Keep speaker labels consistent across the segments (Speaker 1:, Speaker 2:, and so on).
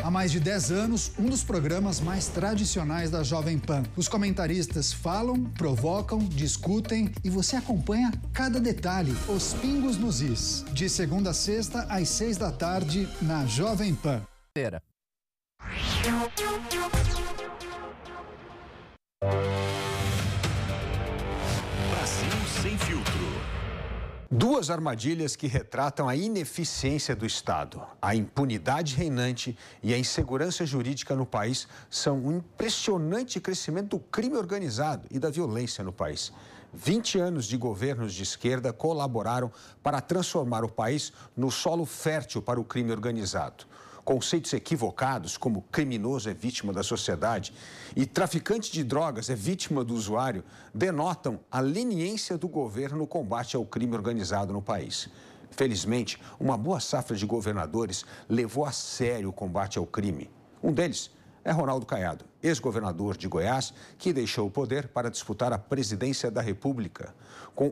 Speaker 1: Há mais de 10 anos, um dos programas mais tradicionais da Jovem Pan. Os comentaristas falam, provocam, discutem e você acompanha cada detalhe, os pingos nos is. De segunda a sexta, às 6 da tarde, na Jovem Pan.
Speaker 2: Brasil Sem Filtro.
Speaker 3: Duas armadilhas que retratam a ineficiência do Estado. A impunidade reinante e a insegurança jurídica no país são um impressionante crescimento do crime organizado e da violência no país. 20 anos de governos de esquerda colaboraram para transformar o país no solo fértil para o crime organizado. Conceitos equivocados, como criminoso é vítima da sociedade e traficante de drogas é vítima do usuário, denotam a leniência do governo no combate ao crime organizado no país. Felizmente, uma boa safra de governadores levou a sério o combate ao crime. Um deles é Ronaldo Caiado, ex-governador de Goiás, que deixou o poder para disputar a presidência da República, com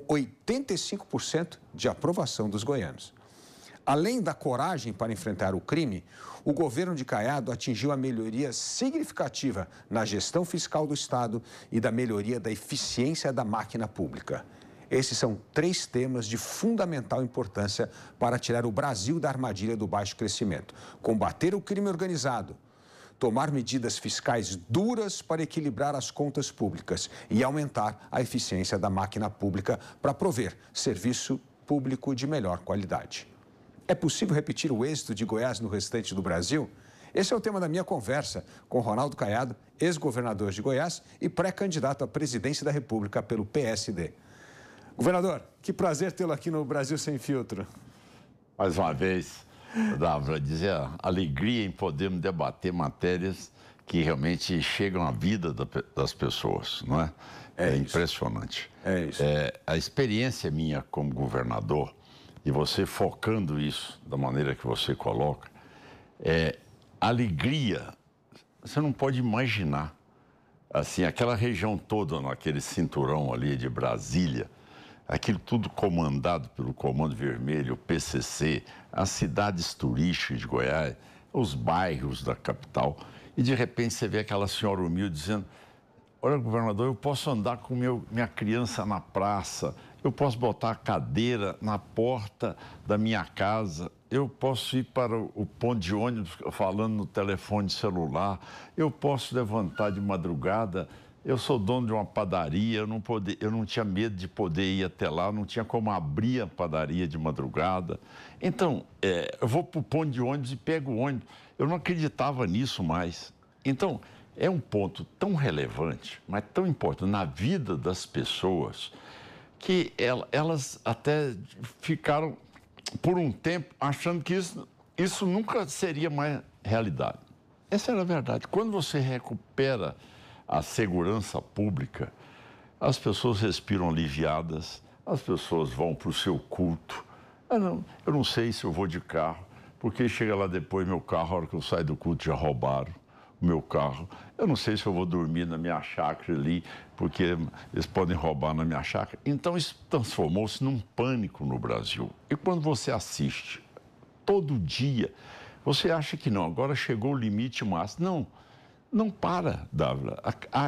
Speaker 3: 85% de aprovação dos goianos. Além da coragem para enfrentar o crime, o governo de Caiado atingiu a melhoria significativa na gestão fiscal do Estado e da melhoria da eficiência da máquina pública. Esses são 3 temas de fundamental importância para tirar o Brasil da armadilha do baixo crescimento: combater o crime organizado, tomar medidas fiscais duras para equilibrar as contas públicas e aumentar a eficiência da máquina pública para prover serviço público de melhor qualidade. É possível repetir o êxito de Goiás no restante do Brasil? Esse é o tema da minha conversa com Ronaldo Caiado, ex-governador de Goiás e pré-candidato à presidência da República pelo PSD. Governador, que prazer tê-lo aqui no Brasil Sem Filtro.
Speaker 4: Mais uma vez, Dávila, dizer a alegria em podermos debater matérias que realmente chegam à vida das pessoas, não é? É impressionante.
Speaker 3: É isso.
Speaker 4: A experiência minha como governador, e você focando isso da maneira que você coloca, alegria, você não pode imaginar. Assim, aquela região toda, naquele cinturão ali de Brasília, aquilo tudo comandado pelo Comando Vermelho, o PCC, as cidades turísticas de Goiás, os bairros da capital, e de repente você vê aquela senhora humilde dizendo: olha, governador, eu posso andar com minha criança na praça, eu posso botar a cadeira na porta da minha casa, eu posso ir para o ponto de ônibus falando no telefone celular, eu posso levantar de madrugada, eu sou dono de uma padaria, eu não tinha medo de poder ir até lá, não tinha como abrir a padaria de madrugada. Então, eu vou para o ponto de ônibus e pego o ônibus. Eu não acreditava nisso mais. Então, é um ponto tão relevante, mas tão importante na vida das pessoas, que elas até ficaram, por um tempo, achando que isso nunca seria mais realidade. Essa era a verdade. Quando você recupera a segurança pública, as pessoas respiram aliviadas, as pessoas vão para o seu culto. Eu não sei se eu vou de carro, porque chega lá depois, meu carro, a hora que eu saio do culto, já roubaram o meu carro. Eu não sei se eu vou dormir na minha chácara ali, porque eles podem roubar na minha chácara. Então, isso transformou-se num pânico no Brasil. E quando você assiste todo dia, você acha que não, agora chegou o limite máximo. Não para, Dávila.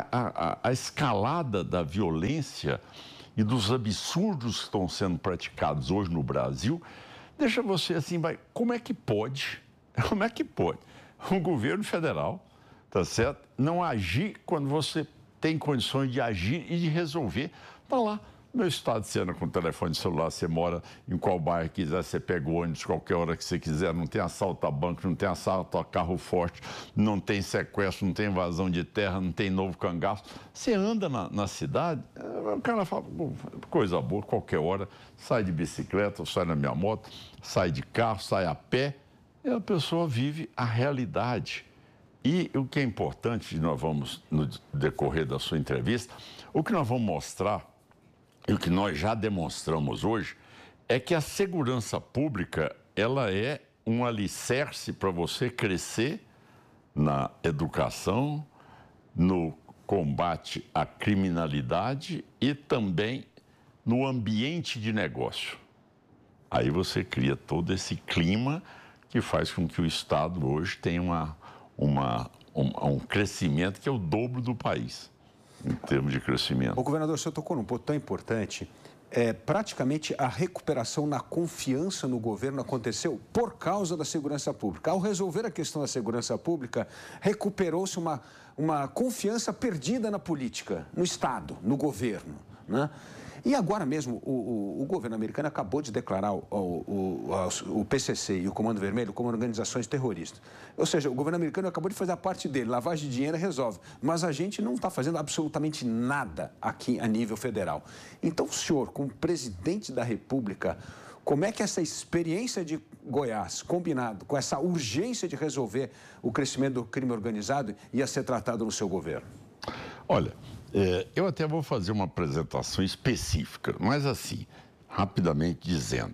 Speaker 4: A escalada da violência e dos absurdos que estão sendo praticados hoje no Brasil deixa você assim, como é que pode? Como é que pode um governo federal, tá certo, não agir quando você tem condições de agir e de resolver? Tá lá, meu estado de cena com o telefone celular, você mora em qual bairro quiser, você pega o ônibus qualquer hora que você quiser, não tem assalto a banco, não tem assalto a carro forte, não tem sequestro, não tem invasão de terra, não tem novo cangaço. Você anda na cidade, o cara fala, coisa boa, qualquer hora, sai de bicicleta, sai na minha moto, sai de carro, sai a pé, e a pessoa vive a realidade. E o que é importante, nós vamos, no decorrer da sua entrevista, o que nós vamos mostrar, e o que nós já demonstramos hoje, é que a segurança pública, ela é um alicerce para você crescer na educação, no combate à criminalidade e também no ambiente de negócio. Aí você cria todo esse clima que faz com que o Estado hoje tenha um crescimento que é o dobro do país, em termos de crescimento.
Speaker 3: O governador, o senhor tocou num ponto tão importante. Praticamente a recuperação na confiança no governo aconteceu por causa da segurança pública. Ao resolver a questão da segurança pública, recuperou-se uma confiança perdida na política, no Estado, no governo, né? E agora mesmo, o governo americano acabou de declarar o PCC e o Comando Vermelho como organizações terroristas. Ou seja, o governo americano acabou de fazer a parte dele, lavagem de dinheiro resolve. Mas a gente não está fazendo absolutamente nada aqui a nível federal. Então, o senhor, como presidente da República, como é que essa experiência de Goiás, combinado com essa urgência de resolver o crescimento do crime organizado, ia ser tratado no seu governo?
Speaker 4: Olha, eu até vou fazer uma apresentação específica, mas assim, rapidamente dizendo,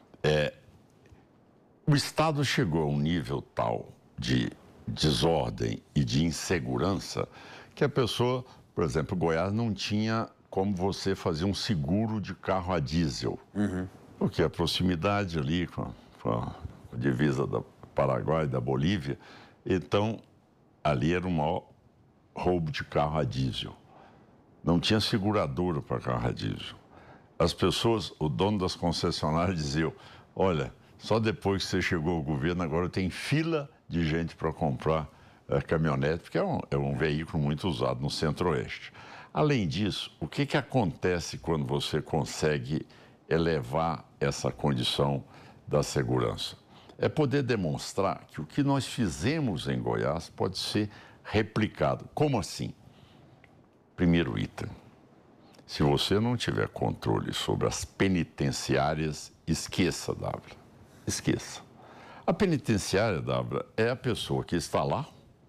Speaker 4: o Estado chegou a um nível tal de desordem e de insegurança que a pessoa, por exemplo, Goiás não tinha como você fazer um seguro de carro a diesel, porque a proximidade ali com a divisa do Paraguai e da Bolívia, então ali era o maior roubo de carro a diesel. Não tinha seguradora para carro a diesel. As pessoas, o dono das concessionárias diziam, olha, só depois que você chegou ao governo, agora tem fila de gente para comprar caminhonete, porque é um veículo muito usado no Centro-Oeste. Além disso, o que acontece quando você consegue elevar essa condição da segurança? É poder demonstrar que o que nós fizemos em Goiás pode ser replicado. Como assim? Primeiro item, se você não tiver controle sobre as penitenciárias, esqueça, Dávila, esqueça. A penitenciária, Dávila, é a pessoa que está lá,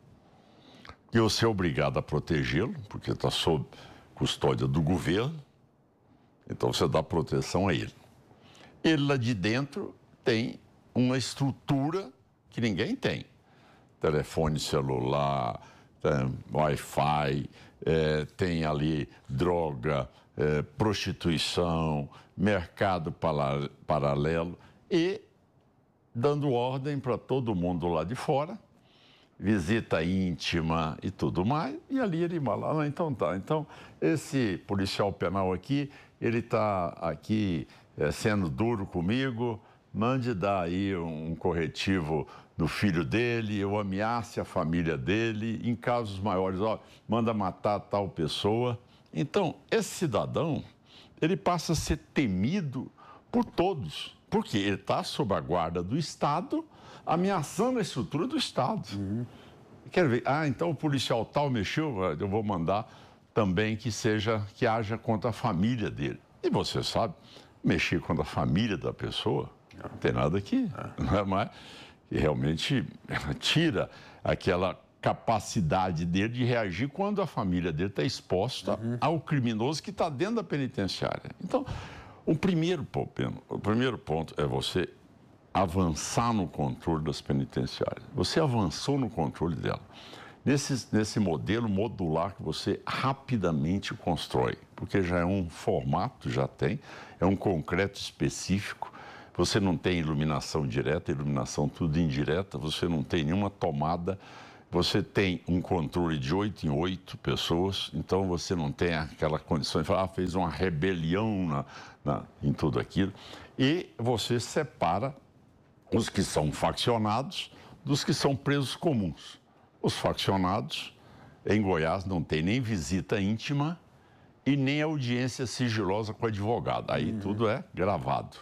Speaker 4: que você é obrigado a protegê-lo, porque está sob custódia do governo, então você dá proteção a ele. Ele lá de dentro tem uma estrutura que ninguém tem. Telefone celular, Wi-Fi, tem ali droga, prostituição, mercado paralelo e dando ordem para todo mundo lá de fora, visita íntima e tudo mais, e ali ele vai lá, então tá, então esse policial penal aqui, ele está aqui sendo duro comigo, mande dar aí um corretivo do filho dele, eu ameace a família dele, em casos maiores, ó, manda matar tal pessoa. Então, esse cidadão, ele passa a ser temido por todos, porque ele está sob a guarda do Estado, ameaçando a estrutura do Estado. Quero ver, então o policial tal mexeu, eu vou mandar também que haja contra a família dele. E você sabe, mexer contra a família da pessoa, não tem nada aqui, não é mais... que realmente tira aquela capacidade dele de reagir quando a família dele está exposta ao criminoso que está dentro da penitenciária. Então, o primeiro ponto é você avançar no controle das penitenciárias. Você avançou no controle dela. Nesse modelo modular que você rapidamente constrói, porque já é um formato, é um concreto específico. Você não tem iluminação direta, iluminação tudo indireta, você não tem nenhuma tomada, você tem um controle de 8 em 8 pessoas, então você não tem aquela condição de falar, fez uma rebelião em tudo aquilo. E você separa os que são faccionados dos que são presos comuns. Os faccionados, em Goiás, não tem nem visita íntima e nem audiência sigilosa com o advogado. Aí tudo é gravado.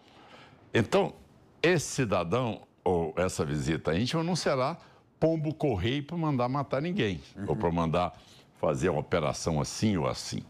Speaker 4: Então, esse cidadão, ou essa visita íntima, não será pombo-correio para mandar matar ninguém, ou para mandar fazer uma operação assim ou assim.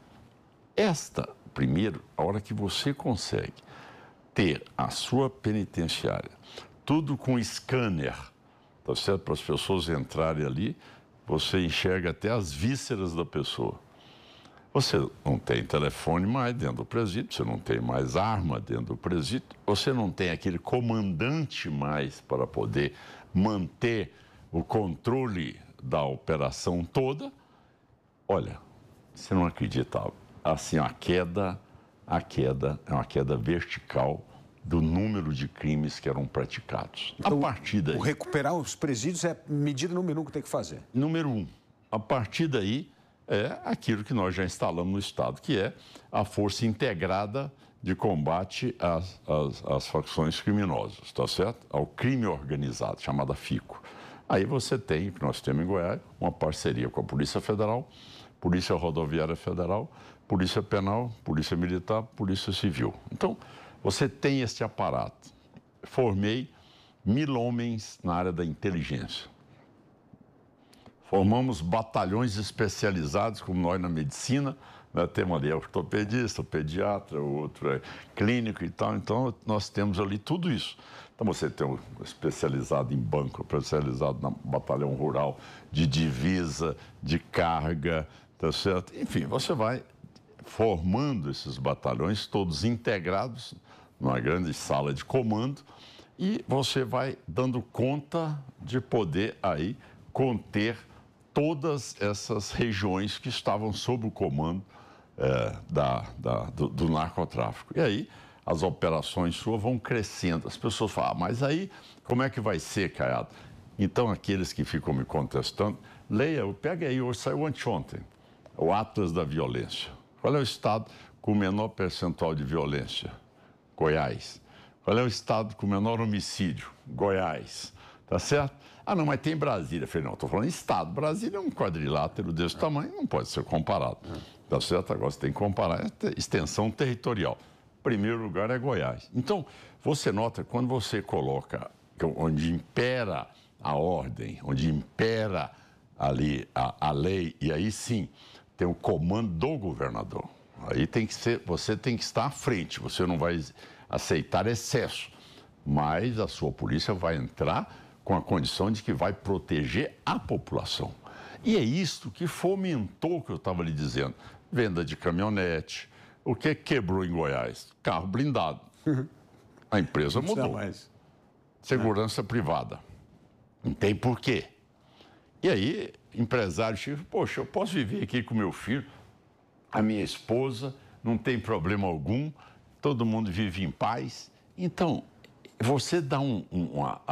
Speaker 4: Primeiro, a hora que você consegue ter a sua penitenciária, tudo com scanner, tá certo? Para as pessoas entrarem ali, você enxerga até as vísceras da pessoa. Você não tem telefone mais dentro do presídio, você não tem mais arma dentro do presídio, você não tem aquele comandante mais para poder manter o controle da operação toda. Olha, você não acredita, assim, a queda é uma queda vertical do número de crimes que eram praticados.
Speaker 3: Então,
Speaker 4: a partir daí...
Speaker 3: recuperar os presídios é medida número 1 que tem que fazer.
Speaker 4: Número 1. A partir daí é aquilo que nós já instalamos no Estado, que é a Força Integrada de Combate às facções criminosas, tá certo? Ao crime organizado, chamada FICO. Aí você tem, que nós temos em Goiás, uma parceria com a Polícia Federal, Polícia Rodoviária Federal, Polícia Penal, Polícia Militar, Polícia Civil. Então, você tem este aparato. Formei 1000 homens na área da inteligência. Formamos batalhões especializados, como nós na medicina, né? Temos ali ortopedista, pediatra, o outro é clínico e tal. Então, nós temos ali tudo isso. Então, você tem um especializado em banco, especializado na batalhão rural, de divisa, de carga, tá certo? Enfim, você vai formando esses batalhões, todos integrados, numa grande sala de comando, e você vai dando conta de poder aí conter todas essas regiões que estavam sob o comando do narcotráfico. E aí as operações suas vão crescendo. As pessoas falam, mas aí como é que vai ser, Caiado? Então aqueles que ficam me contestando, leia, pega aí, hoje saiu anteontem, o Atlas da Violência. Qual é o estado com o menor percentual de violência? Goiás. Qual é o estado com o menor homicídio? Goiás. Tá certo? Ah, não, mas tem Brasília. Eu falei, não, estou falando estado. Brasília é um quadrilátero desse tamanho, não pode ser comparado. Tá certo? Agora você tem que comparar a extensão territorial. Primeiro lugar é Goiás. Então, você nota, quando você coloca onde impera a ordem, onde impera ali a lei, e aí sim tem o comando do governador. Aí tem que ser, você tem que estar à frente, você não vai aceitar excesso, mas a sua polícia vai entrar com a condição de que vai proteger a população. E é isto que fomentou o que eu estava lhe dizendo. Venda de caminhonete. O que quebrou em Goiás? Carro blindado. A empresa mudou. Segurança privada. Não tem porquê. E aí, empresário chega, poxa, eu posso viver aqui com meu filho, a minha esposa, não tem problema algum, todo mundo vive em paz. Então, você dá uma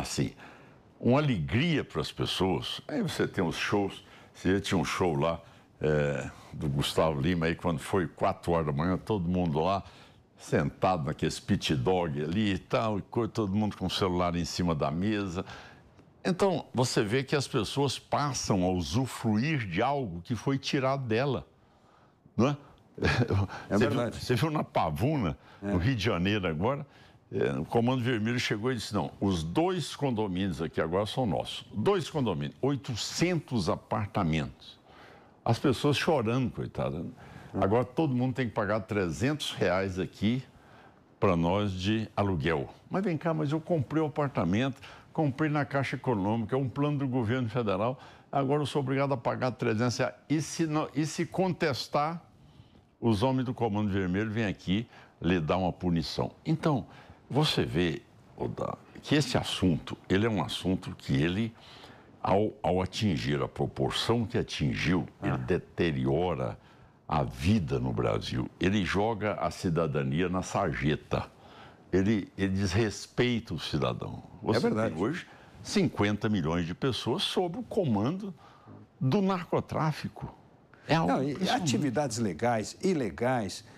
Speaker 4: alegria para as pessoas. Aí você tem os shows, você tinha um show lá do Gustavo Lima, aí quando foi 4 horas da manhã, todo mundo lá, sentado naquele pit dog ali e tal, e todo mundo com o celular em cima da mesa. Então, você vê que as pessoas passam a usufruir de algo que foi tirado dela, não é?
Speaker 3: Verdade.
Speaker 4: Você viu na Pavuna, no Rio de Janeiro agora, o Comando Vermelho chegou e disse, não, os 2 condomínios aqui agora são nossos. 2 condomínios, 800 apartamentos. As pessoas chorando, coitada. Agora todo mundo tem que pagar R$300 aqui para nós de aluguel. Mas vem cá, mas eu comprei o apartamento, comprei na Caixa Econômica, é um plano do governo federal, agora eu sou obrigado a pagar R$300. E se contestar, os homens do Comando Vermelho vêm aqui lhe dar uma punição. Então, você vê, Oda, que esse assunto, ele é um assunto que ele, ao atingir a proporção que atingiu, ele deteriora a vida no Brasil. Ele joga a cidadania na sarjeta. Ele desrespeita o cidadão. Você
Speaker 3: verdade.
Speaker 4: tem hoje 50 milhões de pessoas sob o comando do narcotráfico.
Speaker 3: Não, e atividades legais, ilegais,